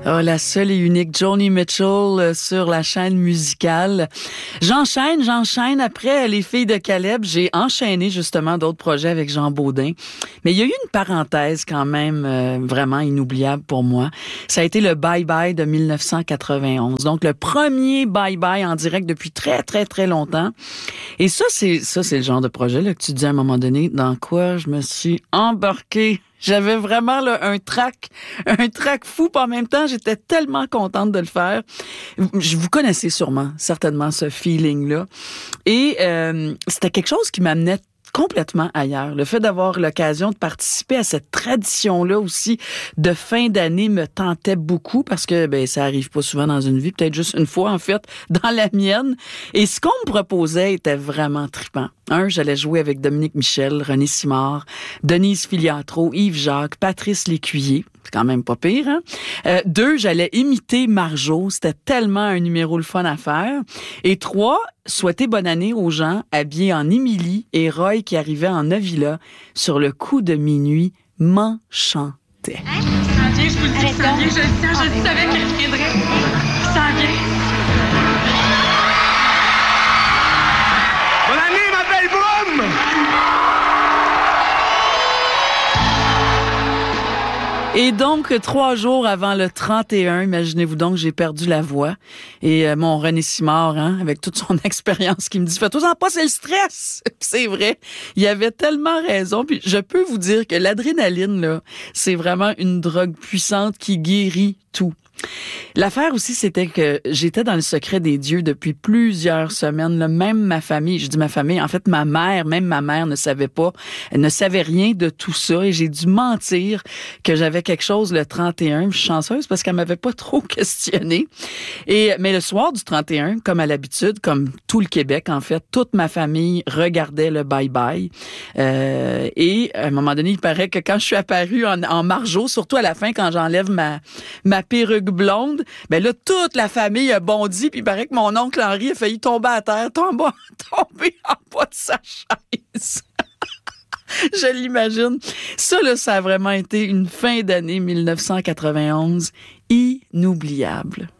Oh, la seule et unique Joni Mitchell sur la chaîne musicale. J'enchaîne. Après Les Filles de Caleb, j'ai enchaîné justement d'autres projets avec Jean Baudin. Mais il y a eu une parenthèse quand même vraiment inoubliable pour moi. Ça a été le Bye Bye de 1991. Donc, le premier Bye Bye en direct depuis très, très, très longtemps. Et ça, c'est le genre de projet là, que tu dis à un moment donné, dans quoi je me suis embarquée. J'avais vraiment là, un trac fou. Puis en même temps, j'étais tellement contente de le faire. Vous connaissez sûrement, certainement, ce feeling-là. Et c'était quelque chose qui m'amenait complètement ailleurs. Le fait d'avoir l'occasion de participer à cette tradition-là aussi de fin d'année me tentait beaucoup parce que ça arrive pas souvent dans une vie, peut-être juste une fois en fait dans la mienne. Et ce qu'on me proposait était vraiment trippant. J'allais jouer avec Dominique Michel, René Simard, Denise Filiatro, Yves Jacques, Patrice Lécuyer. C'est quand même pas pire, hein? 2, j'allais imiter Marjo. C'était tellement un numéro le fun à faire. Et 3, souhaiter bonne année aux gens habillés en Émilie et Roy qui arrivaient en Avila sur le coup de minuit m'enchantait. Hein? Ça vient, je vous le dis, ça vient, je savais qu'elle viendrait. Ça vient. Bonne année, ma belle Boum! Et donc, 3 jours avant le 31, imaginez-vous donc, j'ai perdu la voix. Et mon René Simard, avec toute son expérience, qui me dit « Fais-toi-en pas, c'est le stress! » C'est vrai, il avait tellement raison. Puis je peux vous dire que l'adrénaline, là, c'est vraiment une drogue puissante qui guérit tout. L'affaire aussi, c'était que j'étais dans le secret des dieux depuis plusieurs semaines. Là, même ma famille, je dis ma famille, en fait ma mère ne savait pas, elle ne savait rien de tout ça et j'ai dû mentir que j'avais quelque chose le 31. Je suis chanceuse parce qu'elle m'avait pas trop questionné. Mais le soir du 31, comme à l'habitude, comme tout le Québec en fait, toute ma famille regardait le bye-bye. Et à un moment donné, il paraît que quand je suis apparue en Marjo, surtout à la fin quand j'enlève ma perruque blonde, là, toute la famille a bondi, puis il paraît que mon oncle Henri a failli tomber à terre, tomber en bas de sa chaise. Je l'imagine. Ça, là, ça a vraiment été une fin d'année 1991 inoubliable.